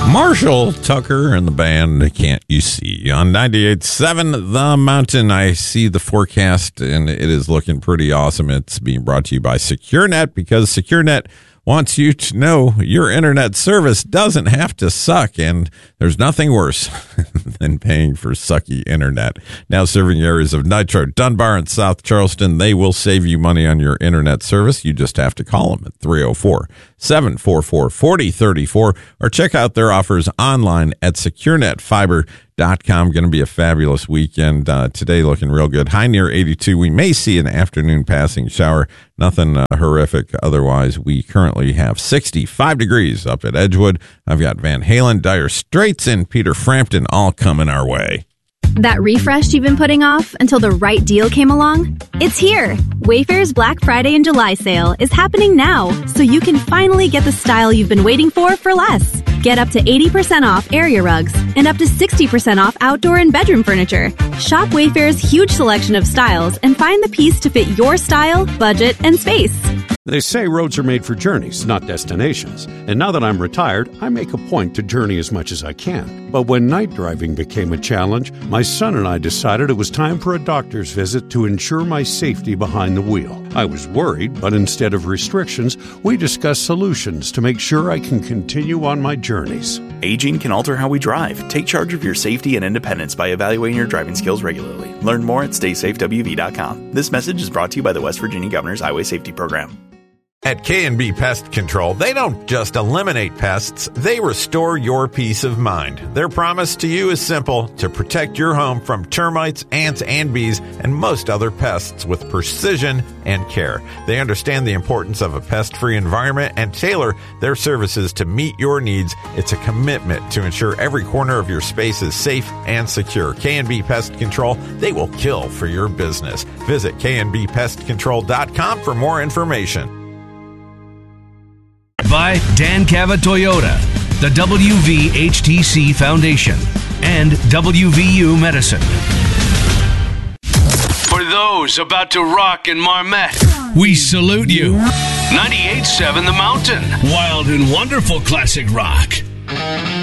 Marshall Tucker and the band Can't You See on 98.7 The Mountain. I see the forecast and it is looking pretty awesome. It's being brought to you by SecureNet because SecureNet wants you to know your internet service doesn't have to suck, and there's nothing worse than paying for sucky internet. Now serving areas of Nitro, Dunbar, and South Charleston, they will save you money on your internet service. You just have to call them at 304-744-4034 or check out their offers online at securenetfiber.com. Going to be a fabulous weekend. Today looking real good. High near 82. We may see an afternoon passing shower. Nothing horrific. Otherwise, we currently have 65 degrees up at Edgewood. I've got Van Halen, Dire Straits, and Peter Frampton all coming our way. That refresh you've been putting off until the right deal came along? It's here! Wayfair's Black Friday and July sale is happening now, so you can finally get the style you've been waiting for less. Get up to 80% off area rugs and up to 60% off outdoor and bedroom furniture. Shop Wayfair's huge selection of styles and find the piece to fit your style, budget, and space. They say roads are made for journeys, not destinations. And now that I'm retired, I make a point to journey as much as I can. But when night driving became a challenge, my son and I decided it was time for a doctor's visit to ensure my safety behind the wheel. I was worried, but instead of restrictions, we discussed solutions to make sure I can continue on my journeys. Aging can alter how we drive. Take charge of your safety and independence by evaluating your driving skills regularly. Learn more at StaySafeWV.com. This message is brought to you by the West Virginia Governor's Highway Safety Program. At K&B Pest Control, they don't just eliminate pests, they restore your peace of mind. Their promise to you is simple: to protect your home from termites, ants, and bees, and most other pests with precision and care. They understand the importance of a pest-free environment and tailor their services to meet your needs. It's a commitment to ensure every corner of your space is safe and secure. K&B Pest Control, they will kill for your business. Visit knbpestcontrol.com for more information. By Dan Cava Toyota, the WVHTC Foundation, and WVU Medicine. For those about to rock in Marmette, We salute you. 98.7 The Mountain. Wild and wonderful classic rock.